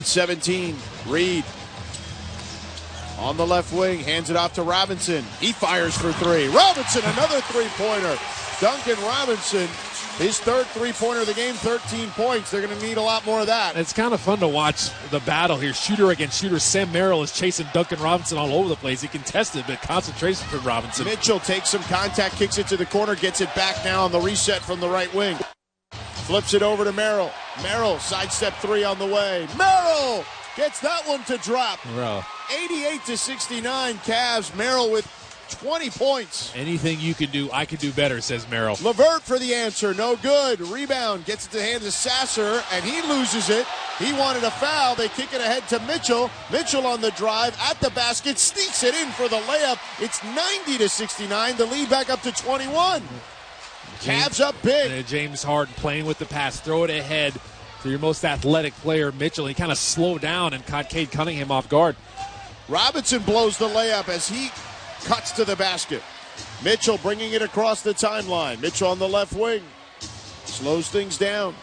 17, Reed on the left wing, hands it off to Robinson. He fires for three. Robinson, another three-pointer. Duncan Robinson, his third three-pointer of the game, 13 points. They're going to need a lot more of that. It's kind of fun to watch the battle here. Shooter against shooter. Sam Merrill is chasing Duncan Robinson all over the place. He contested, but concentration from Robinson. Mitchell takes some contact, kicks it to the corner, gets it back now on the reset from the right wing. Flips it over to Merrill. Merrill, sidestep three on the way. Merrill gets that one to drop. 88-69 Cavs. Merrill with 20 points. Anything you can do, I could do better, says Merrill. LeVert for the answer. No good. Rebound. Gets it to the hands of Sasser, and he loses it. He wanted a foul. They kick it ahead to Mitchell. Mitchell on the drive at the basket. Sneaks it in for the layup. It's 90-69. The lead back up to 21. Cavs up big. James Harden playing with the pass. Throw it ahead to your most athletic player, Mitchell. He kind of slowed down and caught Cade Cunningham off guard. Robinson blows the layup as he cuts to the basket. Mitchell bringing it across the timeline. Mitchell on the left wing. Slows things down.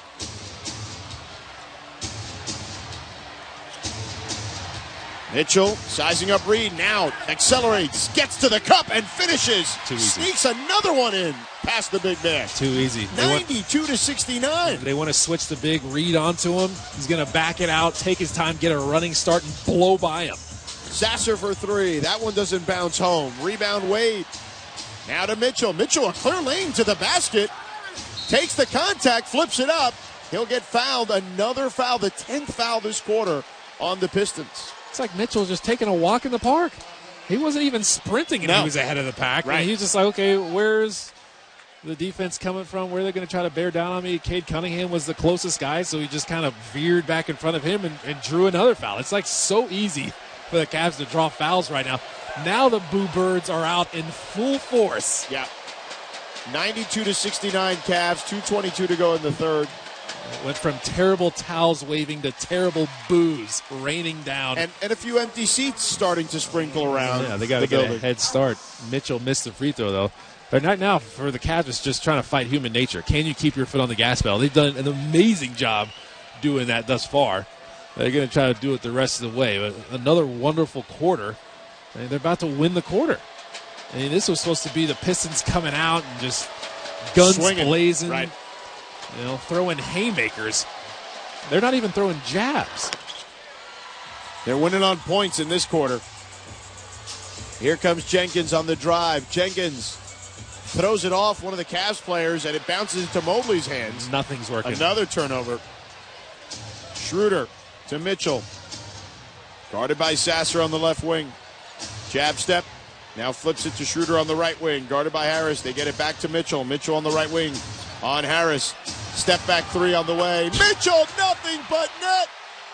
Mitchell sizing up Reed. Now accelerates. Gets to the cup and finishes. Sneaks another one in past the big man. Too easy. 92-69. They want to switch the big Reed onto him. He's going to back it out, take his time, get a running start, and blow by him. Sasser for three. That one doesn't bounce home. Rebound Wade. Now to Mitchell. Mitchell, a clear lane to the basket. Takes the contact, flips it up. He'll get fouled. Another foul, the 10th foul this quarter on the Pistons. It's like Mitchell's just taking a walk in the park. He wasn't even sprinting, and he was ahead of the pack. Right. He's just like, okay, where's the defense coming from? Where are they going to try to bear down on me? Cade Cunningham was the closest guy, so he just kind of veered back in front of him and drew another foul. It's like so easy for the Cavs to draw fouls right now. Now the Boo Birds are out in full force. Yeah. 92-69 Cavs, 2:22 to go in the third. It went from terrible towels waving to terrible boos raining down. And a few empty seats starting to sprinkle around. Yeah, they got to get a head start. Mitchell missed the free throw, though. But right now, for the Cavs, it's just trying to fight human nature. Can you keep your foot on the gas pedal? They've done an amazing job doing that thus far. They're going to try to do it the rest of the way. But another wonderful quarter. And they're about to win the quarter. I mean, this was supposed to be the Pistons coming out and just guns swinging, blazing. Right. You know, throwing haymakers. They're not even throwing jabs. They're winning on points in this quarter. Here comes Jenkins on the drive. Jenkins throws it off one of the Cavs players, and it bounces into Mobley's hands. Nothing's working. Another turnover. Schroeder to Mitchell. Guarded by Sasser on the left wing. Jab step. Now flips it to Schroeder on the right wing. Guarded by Harris. They get it back to Mitchell. Mitchell on the right wing. On Harris. Step back three on the way. Mitchell, nothing but net.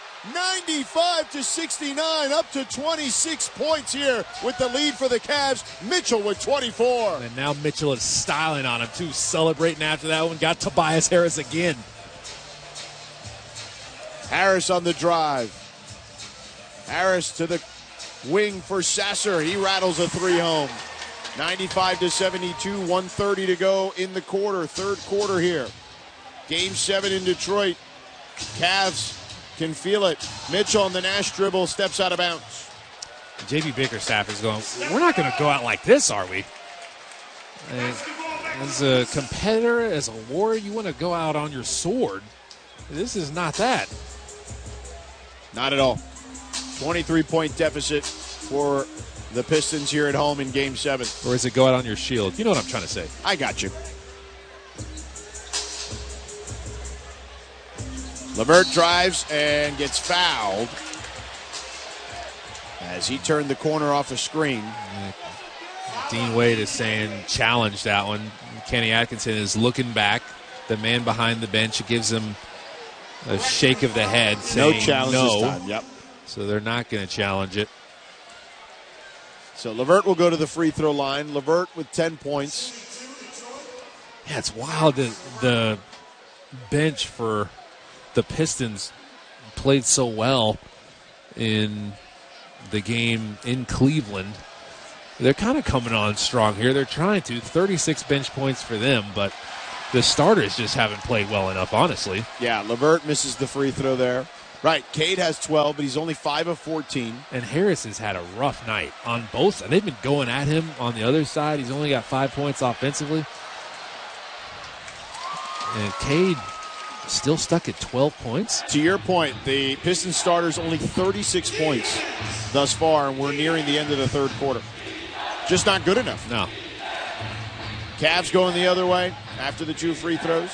95-69, up to 26 points here with the lead for the Cavs. Mitchell with 24. And now Mitchell is styling on him, too, celebrating after that one. Got Tobias Harris again. Harris on the drive. Harris to the wing for Sasser. He rattles a three home. 95-72, 1:30 to go in the quarter. Third quarter here. Game 7 in Detroit. Cavs can feel it. Mitchell on the Nash dribble, steps out of bounds. J.B. Bickerstaff is going, we're not going to go out like this, are we? As a competitor, as a warrior, you want to go out on your sword. This is not that. Not at all. 23-point deficit for the Pistons here at home in Game 7. Or is it go out on your shield? You know what I'm trying to say. I got you. LeVert drives and gets fouled as he turned the corner off a screen. Dean Wade is saying challenge that one. Kenny Atkinson is looking back. The man behind the bench gives him a shake of the head saying no challenge this time. Yep. So they're not going to challenge it. So LeVert will go to the free throw line. LeVert with 10 points. Yeah, it's wild that the bench for the Pistons played so well in the game in Cleveland. They're kind of coming on strong here. They're trying to. 36 bench points for them, but the starters just haven't played well enough, honestly. Yeah, LeVert misses the free throw there. Right. Cade has 12, but he's only 5 of 14. And Harris has had a rough night on both. And they've been going at him on the other side. He's only got 5 points offensively. And Cade still stuck at 12 points. To your point, the Pistons starters only 36 points thus far, and we're nearing the end of the third quarter. Just not good enough. No. Cavs going the other way after the 2 free throws.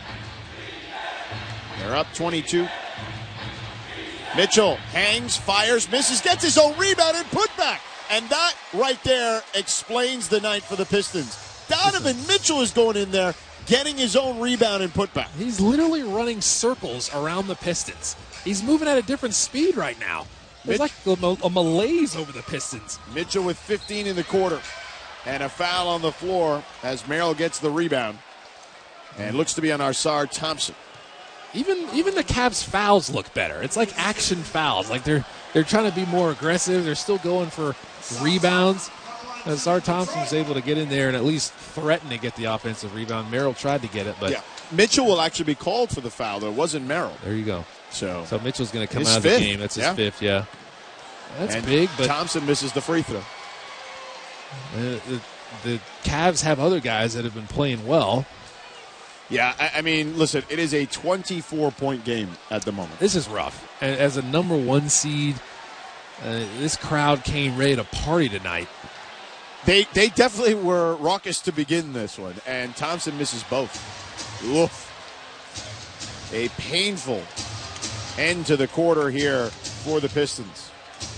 They're up 22. Mitchell hangs, fires, misses, gets his own rebound and putback. And that right there explains the night for the Pistons. Donovan Mitchell is going in there, getting his own rebound and putback. He's literally running circles around the Pistons. He's moving at a different speed right now. There's like a malaise over the Pistons. Mitchell with 15 in the quarter. And a foul on the floor as Merrill gets the rebound. And looks to be on Ausar Thompson. Even the Cavs fouls look better. It's like action fouls. Like they're trying to be more aggressive. They're still going for rebounds. Ausar Thompson was able to get in there and at least threaten to get the offensive rebound. Merrill tried to get it, but Mitchell will actually be called for the foul, though. It wasn't Merrill. There you go. So Mitchell's going to come out of the game. That's his fifth, That's big, but Thompson misses the free throw. The Cavs have other guys that have been playing well. Yeah, I mean, listen, it is a 24-point game at the moment. This is rough. And as a number 1 seed, this crowd came ready to party tonight. They definitely were raucous to begin this one, and Thompson misses both. Oof. A painful end to the quarter here for the Pistons.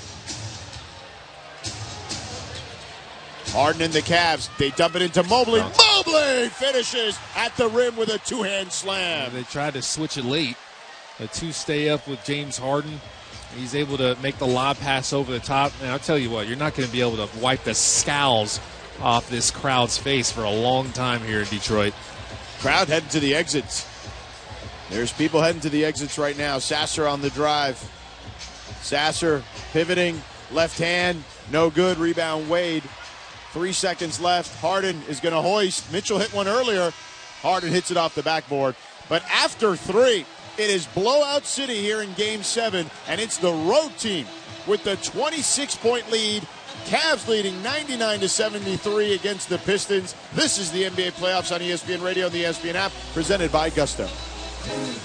Harden and the Cavs, they dump it into Mobley. Mobley finishes at the rim with a 2-hand slam. They tried to switch it late. The 2 stay up with James Harden. He's able to make the lob pass over the top. And I'll tell you what, you're not going to be able to wipe the scowls off this crowd's face for a long time here in Detroit. Crowd heading to the exits. There's people heading to the exits right now. Sasser on the drive. Sasser pivoting, left hand, no good. Rebound Wade. 3 seconds left. Harden is going to hoist. Mitchell hit one earlier. Harden hits it off the backboard. But after 3, it is blowout city here in Game 7, and it's the road team with the 26-point lead. Cavs leading 99-73 against the Pistons. This is the NBA playoffs on ESPN Radio and the ESPN app, presented by Gusto.